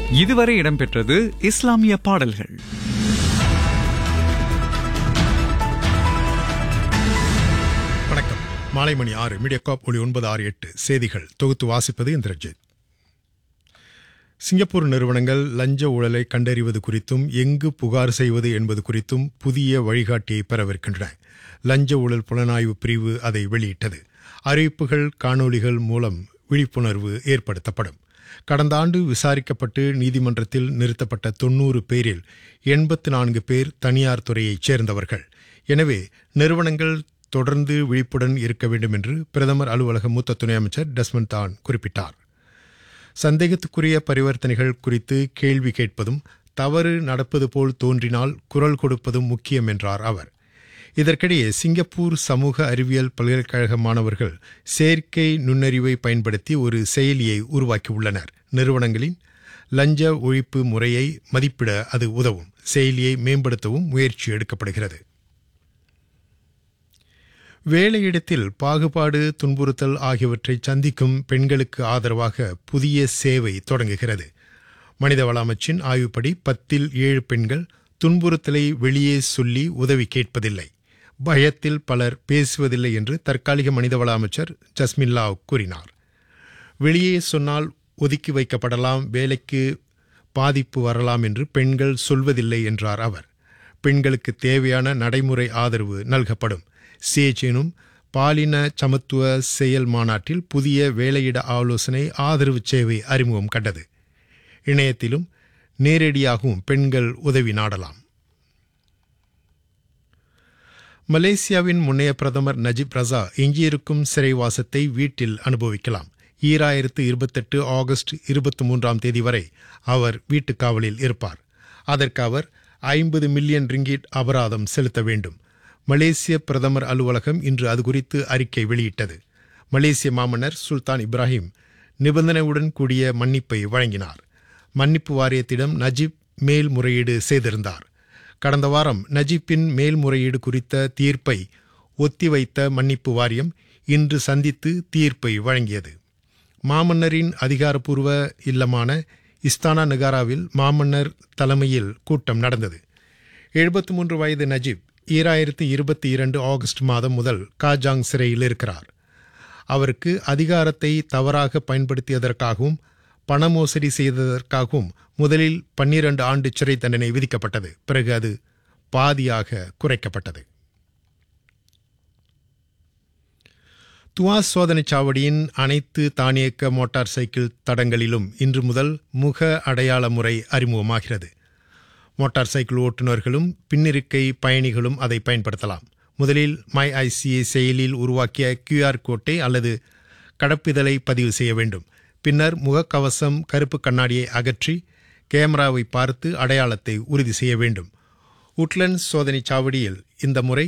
இதுவரை இடம்பெற்றது இஸ்லாமிய பாடல்கள். வணக்கம். மாலை மணி 6 மீடியாகாப் ஒளி 968 செய்திகள் தொகுத்து வாசிப்பது இந்திரஜித். சிங்கப்பூர் நிறுவனங்கள் லஞ்ச ஊழலை கண்டறிவது குறித்தும் எங்கு புகார் செய்வது என்பது குறித்தும் புதிய வழிகாட்டியை பெறவிருக்கின்றன. லஞ்ச ஊழல் புலனாய்வு பிரிவு அதை வெளியிட்டது. அறிவிப்புகள், காணொளிகள் மூலம் விழிப்புணர்வு ஏற்படுத்தப்படும். கடந்த ஆண்டு விசாரிக்கப்பட்டு நீதிமன்றத்தில் நிறுத்தப்பட்ட 90 பேரில் 84 பேர் தனியார் துறையைச் சேர்ந்தவர்கள். எனவே நிறுவனங்கள் தொடர்ந்து விழிப்புடன் இருக்க வேண்டும் என்று பிரதமர் அலுவலக மூத்த துணை அமைச்சர் டெஸ்மண்ட் தான் குறிப்பிட்டார். சந்தேகத்துக்குரிய பரிவர்த்தனைகள் குறித்து கேள்வி கேட்பதும் தவறு நடப்பது போல் தோன்றினால் குரல் கொடுப்பதும் முக்கியம் என்றார் அவர். இதற்கிடையே சிங்கப்பூர் சமூக அறிவியல் பல்கலைக்கழக மாணவர்கள் செயற்கை நுண்ணறிவை பயன்படுத்தி ஒரு செயலியை உருவாக்கியுள்ளனர். நிறுவனங்களின் லஞ்ச ஒழிப்பு முறையை மதிப்பிட அது உதவும். செயலியை மேம்படுத்தவும் முயற்சி எடுக்கப்படுகிறது. வேலையிடத்தில் பாகுபாடு, துன்புறுத்தல் ஆகியவற்றை சந்திக்கும் பெண்களுக்கு ஆதரவாக புதிய சேவை தொடங்குகிறது. மனிதவள அமைச்சின் ஆய்வுப்படி 10 இல் 7 பெண்கள் துன்புறுத்தலை வெளியே சொல்லி உதவி கேட்பதில்லை. பயத்தில் பலர் பேசுவதில்லை என்று தற்காலிக மனிதவள அமைச்சர் ஜஸ்மின் லாவ் கூறினார். வெளியே சொன்னால் ஒதுக்கி வைக்கப்படலாம், வேலைக்கு பாதிப்பு வரலாம் என்று பெண்கள் சொல்வதில்லை என்றார் அவர். பெண்களுக்கு தேவையான நடைமுறை ஆதரவு நல்கப்படும். சேஜ் எனும் பாலின சமத்துவ செயல் மாநாட்டில் புதிய வேலையிட ஆலோசனை ஆதரவு சேவை அறிமுகம் கண்டது. இணையத்திலும் நேரடியாகவும் பெண்கள் உதவி நாடலாம். மலேசியாவின் முன்னைய பிரதமர் நஜீப் ரசா எஞ்சியிருக்கும் சிறைவாசத்தை வீட்டில் அனுபவிக்கலாம். 2028 ஆகஸ்ட் 23ஆம் தேதி வரை அவர் வீட்டுக் காவலில் இருப்பார். அதற்கு அவர் 50 மில்லியன் ரிங்கிட் அபராதம் செலுத்த வேண்டும். மலேசிய பிரதமர் அலுவலகம் இன்று அது குறித்து அறிக்கை வெளியிட்டது. மலேசிய மாமன்னர் சுல்தான் இப்ராஹிம் நிபந்தனையுடன் கூடிய மன்னிப்பை வழங்கினார். மன்னிப்பு வாரியத்திடம் நஜீப் மேல்முறையீடு செய்திருந்தார். கடந்த வாரம் நஜீப்பின் மேல்முறையீடு குறித்த தீர்ப்பை ஒத்திவைத்த மன்னிப்பு வாரியம் இன்று சந்தித்து தீர்ப்பை வழங்கியது. மாமன்னரின் அதிகாரப்பூர்வ இல்லமான இஸ்தானா நகாராவில் மாமன்னர் தலைமையில் கூட்டம் நடந்தது. 73 வயது நஜீப் 2022 ஆகஸ்ட் மாதம் முதல் காஜாங் சிறையில் இருக்கிறார். அவருக்கு அதிகாரத்தை தவறாக பயன்படுத்தியதற்காகவும் பண மோசடி செய்ததற்காகவும் முதலில் 12 ஆண்டு சிறை தண்டனை விதிக்கப்பட்டது. பிறகு அது பாதியாக குறைக்கப்பட்டது. துவாஸ் சோதனைச் சாவடியின் அனைத்து தானியக்க மோட்டார் சைக்கிள் தடங்களிலும் இன்று முதல் முக அடையாள முறை அறிமுகமாகிறது. மோட்டார் சைக்கிள் ஓட்டுநர்களும் பின்னிருக்கை பயணிகளும் அதை பயன்படுத்தலாம். முதலில் மை ஐசிஏ செயலில் உருவாக்கிய QR கோட்டை அல்லது கடப்பிதழை பதிவு செய்ய வேண்டும். பின்னர் முகக்கவசம், கருப்பு கண்ணாடியை அகற்றி கேமராவை பார்த்து அடையாளத்தை உறுதி செய்ய வேண்டும். உட்லண்ட்ஸ் சோதனைச் சாவடியில் இந்த முறை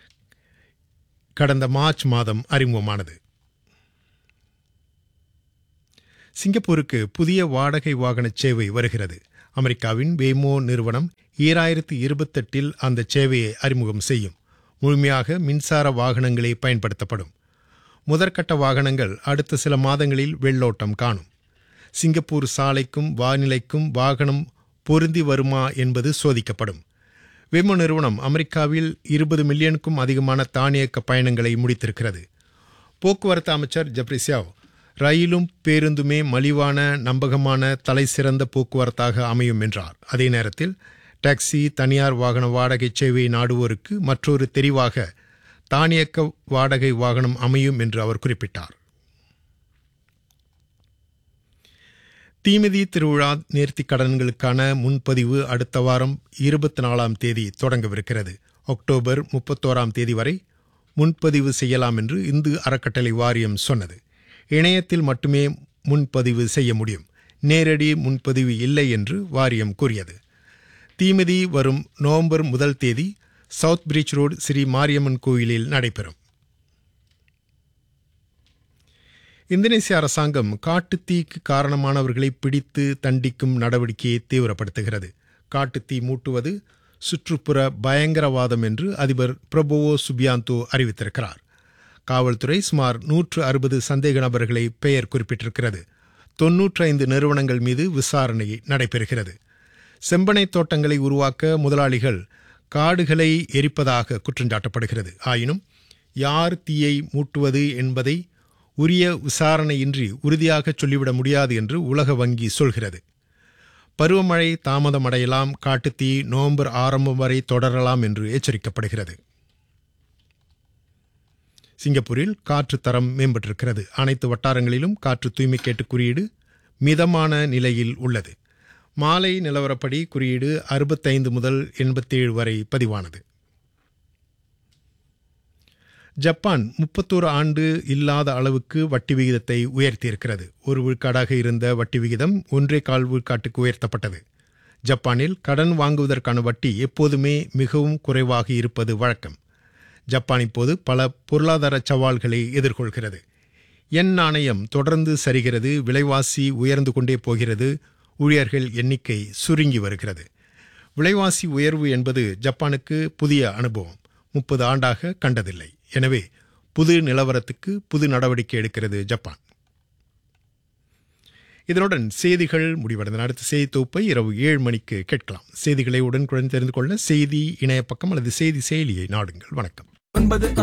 கடந்த மார்ச் மாதம் அறிமுகமானது. சிங்கப்பூருக்கு புதிய வாடகை வாகன சேவை வருகிறது. அமெரிக்காவின் வேமோ நிறுவனம் 2028 அந்த சேவையை அறிமுகம் செய்யும். முழுமையாக மின்சார வாகனங்களே பயன்படுத்தப்படும். முதற்கட்ட வாகனங்கள் அடுத்த சில மாதங்களில் வெள்ளோட்டம் காணும். சிங்கப்பூர் சாலைக்கும் வானிலைக்கும் வாகனம் பொருந்தி வருமா என்பது சோதிக்கப்படும். வெமோ நிறுவனம் அமெரிக்காவில் 20 மில்லியனுக்கும் அதிகமான தானியக்க பயணங்களை முடித்திருக்கிறது. போக்குவரத்து அமைச்சர் ஜப்ரி சியாவ் ரயிலும் பேருந்துமே மலிவான, நம்பகமான, தலைசிறந்த போக்குவரத்தாக அமையும் என்றார். அதே நேரத்தில் டாக்ஸி, தனியார் வாகன வாடகை சேவையை நாடுவோருக்கு மற்றொரு தெரிவாக தானியக்க வாடகை வாகனம் அமையும் என்று அவர் குறிப்பிட்டார். தீமிதி திருவிழா நேர்த்திக் கடன்களுக்கான முன்பதிவு அடுத்த வாரம் 24ஆம் தேதி தொடங்கவிருக்கிறது. அக்டோபர் 31ஆம் தேதி வரை முன்பதிவு செய்யலாம் என்று இந்து அறக்கட்டளை வாரியம் சொன்னது. இணையத்தில் மட்டுமே முன்பதிவு செய்ய முடியும். நேரடி முன்பதிவு இல்லை என்று வாரியம் கூறியது. தீமிதி வரும் நவம்பர் 1 தேதி south bridge road Sri Mariamman கோயிலில் நடைபெறும். இந்தோனேசிய அரசாங்கம் காட்டுத்தீக்கு காரணமானவர்களை பிடித்து தண்டிக்கும் நடவடிக்கையை தீவிரப்படுத்துகிறது. காட்டுத்தீ மூட்டுவது சுற்றுப்புற பயங்கரவாதம் என்று அதிபர் பிரபோவோ சுபியாந்தோ அறிவித்திருக்கிறார். காவல்துறை சுமார் 160 சந்தேக நபர்களை பெயர் குறிப்பிட்டிருக்கிறது. 95 நிறுவனங்கள் மீது விசாரணை நடைபெறுகிறது. செம்பனை தோட்டங்களை உருவாக்க முதலாளிகள் காடுகளை எரிப்பதாக குற்றஞ்சாட்டப்படுகிறது. ஆயினும் யார் தீயை மூட்டுவது என்பதை உரிய விசாரணையின்றி உறுதியாக சொல்லிவிட முடியாது என்று உலக வங்கி சொல்கிறது. பருவமழை தாமதமடையலாம், காட்டுத்தீ நவம்பர் ஆரம்பம் வரை தொடரலாம் என்று எச்சரிக்கப்படுகிறது. சிங்கப்பூரில் காற்று தரம் மேம்பட்டிருக்கிறது. அனைத்து வட்டாரங்களிலும் காற்று தூய்மைக்கேட்டு குறியீடு மிதமான நிலையில் உள்ளது. மாலை நிலவரப்படி குறியீடு 65 முதல் 87 வரை பதிவானது. ஜப்பான் 31 ஆண்டு இல்லாத அளவுக்கு வட்டி விகிதத்தை உயர்த்தியிருக்கிறது. 1 விழுக்காடாக இருந்த வட்டி விகிதம் 1.25 விழுக்காட்டுக்கு உயர்த்தப்பட்டது. ஜப்பானில் கடன் வாங்குவதற்கான வட்டி எப்போதுமே மிகவும் குறைவாக இருப்பது வழக்கம். ஜப்பான் இப்போது பல பொருளாதார சவால்களை எதிர்கொள்கிறது. எண் நாணயம் தொடர்ந்து சரிகிறது, விலைவாசி உயர்ந்து கொண்டே போகிறது, ஊழியர்கள் எண்ணிக்கை சுருங்கி வருகிறது. விலைவாசி உயர்வு என்பது ஜப்பானுக்கு புதிய அனுபவம், 30 ஆண்டாக கண்டதில்லை. எனவே புது நிலவரத்துக்கு புது நடவடிக்கை எடுக்கிறது ஜப்பான். இதனுடன் செய்திகள் முடிவடைந்தன. அடுத்த செய்தி தொகுப்பை இரவு 7 மணிக்கு கேட்கலாம். செய்திகளை உடனுக்குடன் தெரிந்து கொள்ள செய்தி இணைய பக்கம் அல்லது செய்தி செயலியை நாடுங்கள். வணக்கம்.